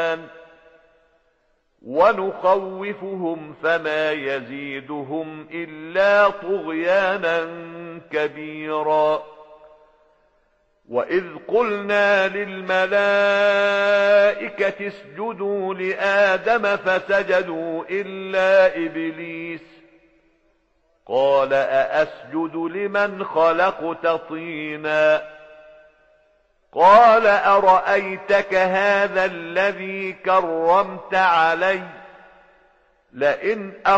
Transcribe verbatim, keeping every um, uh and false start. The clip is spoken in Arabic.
الرحمن ونخوفهم فما يزيدهم إلا طغيانا كبيرا. وإذ قلنا للملائكة اسجدوا لآدم فسجدوا إلا إبليس قال أأسجد لمن خلقت طينا قال أرأيتك هذا الذي كرمت علي لئن